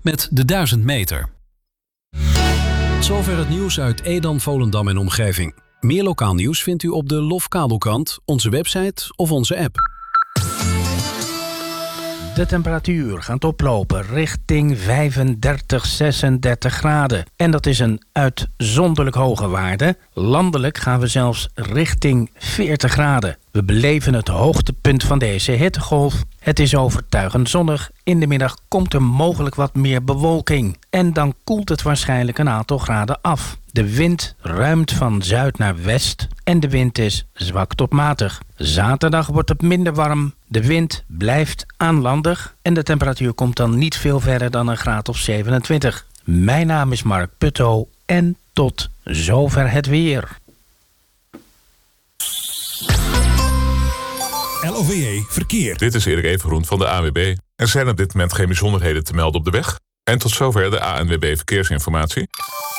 met de 1000 meter. Tot zover het nieuws uit Edam, Volendam en omgeving. Meer lokaal nieuws vindt u op de Lofkabelkrant, onze website of onze app. De temperatuur gaat oplopen richting 35, 36 graden. En dat is een uitzonderlijk hoge waarde. Landelijk gaan we zelfs richting 40 graden. We beleven het hoogtepunt van deze hittegolf. Het is overtuigend zonnig. In de middag komt er mogelijk wat meer bewolking. En dan koelt het waarschijnlijk een aantal graden af. De wind ruimt van zuid naar west en de wind is zwak tot matig. Zaterdag wordt het minder warm, de wind blijft aanlandig en de temperatuur komt dan niet veel verder dan een graad of 27. Mijn naam is Mark Putto en tot zover het weer. LOVE Verkeer. Dit is Erik Evengroen van de ANWB. Er zijn op dit moment geen bijzonderheden te melden op de weg. En tot zover de ANWB Verkeersinformatie.